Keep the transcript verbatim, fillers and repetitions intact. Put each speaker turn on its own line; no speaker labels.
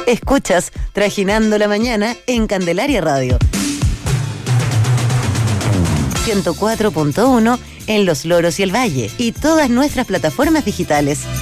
Escuchas Trajinando la Mañana en Candelaria Radio. ciento cuatro punto uno en Los Loros y el Valle y todas nuestras plataformas digitales.